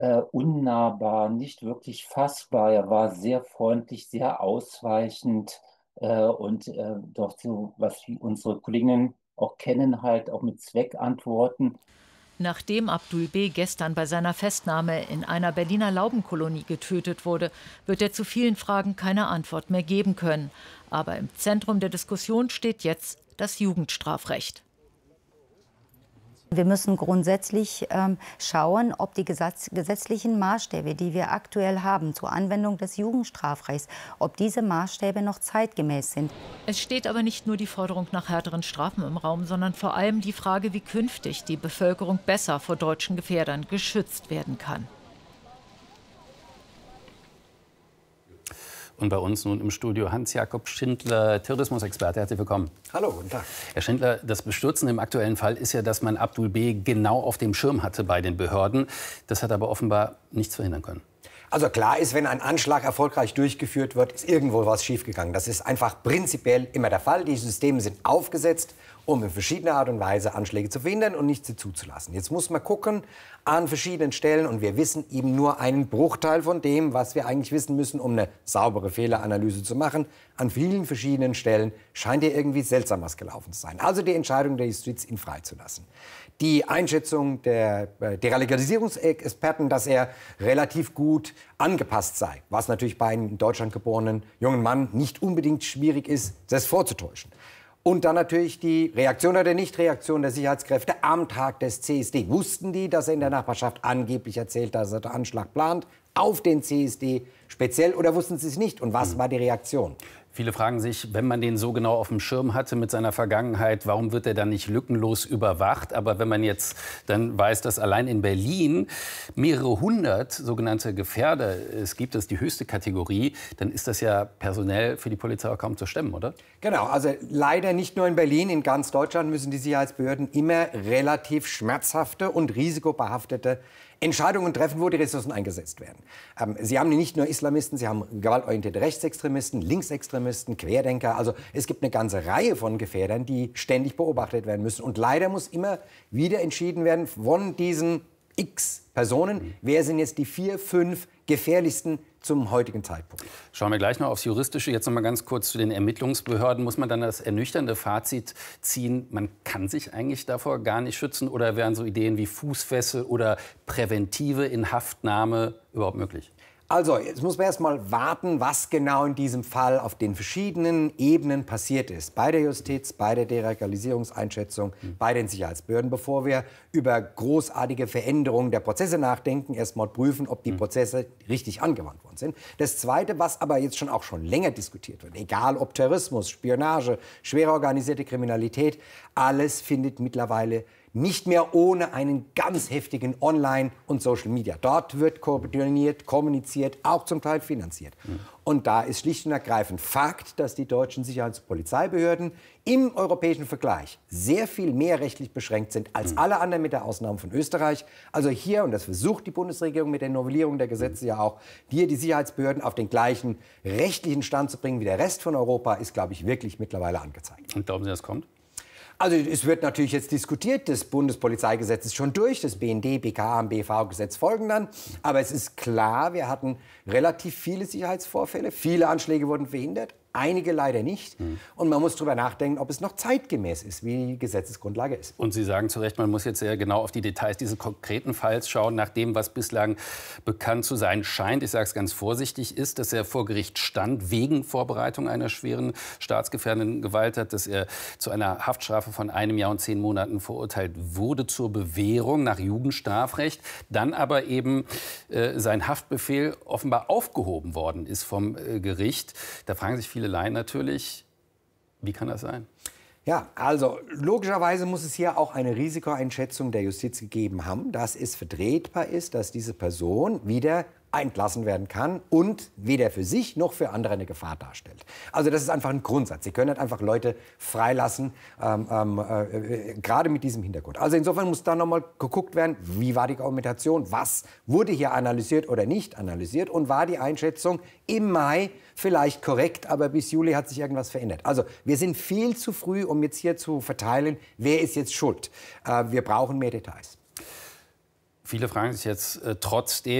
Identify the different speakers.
Speaker 1: unnahbar, nicht wirklich fassbar. Er war sehr freundlich, sehr ausweichend und doch so, was wie unsere Kolleginnen auch kennen, halt auch mit Zweckantworten.
Speaker 2: Nachdem Abdul B. gestern bei seiner Festnahme in einer Berliner Laubenkolonie getötet wurde, wird er zu vielen Fragen keine Antwort mehr geben können. Aber im Zentrum der Diskussion steht jetzt das Jugendstrafrecht.
Speaker 3: Wir müssen grundsätzlich schauen, ob die gesetzlichen Maßstäbe, die wir aktuell haben zur Anwendung des Jugendstrafrechts, ob diese Maßstäbe noch zeitgemäß sind.
Speaker 2: Es steht aber nicht nur die Forderung nach härteren Strafen im Raum, sondern vor allem die Frage, wie künftig die Bevölkerung besser vor deutschen Gefährdern geschützt werden kann.
Speaker 4: Und bei uns nun im Studio Hans-Jakob Schindler, Terrorismusexperte. Herzlich willkommen.
Speaker 5: Hallo, guten Tag.
Speaker 4: Herr Schindler, das Bestürzende im aktuellen Fall ist ja, dass man Abdul B. genau auf dem Schirm hatte bei den Behörden. Das hat aber offenbar nichts verhindern können.
Speaker 5: Also klar ist, wenn ein Anschlag erfolgreich durchgeführt wird, ist irgendwo was schiefgegangen. Das ist einfach prinzipiell immer der Fall. Die Systeme sind aufgesetzt, um in verschiedener Art und Weise Anschläge zu verhindern und nicht sie zuzulassen. Jetzt muss man gucken an verschiedenen Stellen und wir wissen eben nur einen Bruchteil von dem, was wir eigentlich wissen müssen, um eine saubere Fehleranalyse zu machen. An vielen verschiedenen Stellen scheint hier irgendwie seltsam was gelaufen zu sein. Also die Entscheidung der Justiz, ihn freizulassen. Die Einschätzung der Deradikalisierungsexperten, dass er relativ gut angepasst sei, was natürlich bei einem in Deutschland geborenen jungen Mann nicht unbedingt schwierig ist, das vorzutäuschen. Und dann natürlich die Reaktion oder Nichtreaktion der Sicherheitskräfte am Tag des CSD. Wussten die, dass er in der Nachbarschaft angeblich erzählt, dass er den Anschlag plant, auf den CSD speziell, oder wussten sie es nicht? Und was war die Reaktion?
Speaker 4: Viele fragen sich, wenn man den so genau auf dem Schirm hatte mit seiner Vergangenheit, warum wird er dann nicht lückenlos überwacht? Aber wenn man jetzt dann weiß, dass allein in Berlin mehrere hundert sogenannte Gefährder es gibt, das ist die höchste Kategorie, dann ist das ja personell für die Polizei auch kaum zu stemmen, oder?
Speaker 5: Genau, also leider nicht nur in Berlin, in ganz Deutschland müssen die Sicherheitsbehörden immer relativ schmerzhafte und risikobehaftete Entscheidungen treffen, wo die Ressourcen eingesetzt werden. Sie haben nicht nur Islamisten, Sie haben gewaltorientierte Rechtsextremisten, Linksextremisten, Querdenker. Also es gibt eine ganze Reihe von Gefährdern, die ständig beobachtet werden müssen. Und leider muss immer wieder entschieden werden von diesen X Personen, wer sind jetzt die 4, 5 gefährlichsten zum heutigen Zeitpunkt.
Speaker 4: Schauen wir gleich noch aufs Juristische. Jetzt noch mal ganz kurz zu den Ermittlungsbehörden. Muss man dann das ernüchternde Fazit ziehen, man kann sich eigentlich davor gar nicht schützen? Oder wären so Ideen wie Fußfessel oder präventive Inhaftnahme überhaupt möglich?
Speaker 5: Also, jetzt muss man erst mal warten, was genau in diesem Fall auf den verschiedenen Ebenen passiert ist. Bei der Justiz, bei der Deradikalisierungseinschätzung, bei den Sicherheitsbehörden, bevor wir über großartige Veränderungen der Prozesse nachdenken, erst mal prüfen, ob die Prozesse richtig angewandt worden sind. Das Zweite, was aber jetzt auch schon länger diskutiert wird, egal ob Terrorismus, Spionage, schwere organisierte Kriminalität, alles findet mittlerweile nicht mehr ohne einen ganz heftigen Online- und Social Media. Dort wird koordiniert, kommuniziert, auch zum Teil finanziert. Und da ist schlicht und ergreifend Fakt, dass die deutschen Sicherheits- und Polizeibehörden im europäischen Vergleich sehr viel mehr rechtlich beschränkt sind als alle anderen, mit der Ausnahme von Österreich. Also hier, und das versucht die Bundesregierung mit der Novellierung der Gesetze ja auch, hier die Sicherheitsbehörden auf den gleichen rechtlichen Stand zu bringen wie der Rest von Europa, ist, glaube ich, wirklich mittlerweile angezeigt.
Speaker 4: Und glauben Sie, das kommt?
Speaker 5: Also es wird natürlich jetzt diskutiert, das Bundespolizeigesetz ist schon durch, das BND, BKA und BV-Gesetz folgen dann. Aber es ist klar, wir hatten relativ viele Sicherheitsvorfälle, viele Anschläge wurden verhindert, einige leider nicht. Und man muss darüber nachdenken, ob es noch zeitgemäß ist, wie die Gesetzesgrundlage ist.
Speaker 4: Und Sie sagen zu Recht, man muss jetzt sehr genau auf die Details dieses konkreten Falls schauen. Nach dem, was bislang bekannt zu sein scheint, ich sage es ganz vorsichtig, ist, dass er vor Gericht stand wegen Vorbereitung einer schweren staatsgefährdenden Gewalttat, dass er zu einer Haftstrafe von 1 Jahr und 10 Monaten verurteilt wurde zur Bewährung nach Jugendstrafrecht, dann aber eben sein Haftbefehl offenbar aufgehoben worden ist vom Gericht. Da fragen sich viele Laien natürlich, wie kann das sein?
Speaker 5: Ja, also logischerweise muss es hier auch eine Risikoeinschätzung der Justiz gegeben haben, dass es vertretbar ist, dass diese Person wieder entlassen werden kann und weder für sich noch für andere eine Gefahr darstellt. Also das ist einfach ein Grundsatz. Sie können nicht einfach Leute freilassen, gerade mit diesem Hintergrund. Also insofern muss da nochmal geguckt werden, wie war die Argumentation, was wurde hier analysiert oder nicht analysiert und war die Einschätzung im Mai vielleicht korrekt, aber bis Juli hat sich irgendwas verändert. Also wir sind viel zu früh, um jetzt hier zu verteilen, wer ist jetzt schuld. Wir brauchen mehr Details.
Speaker 4: Viele fragen sich jetzt trotzdem,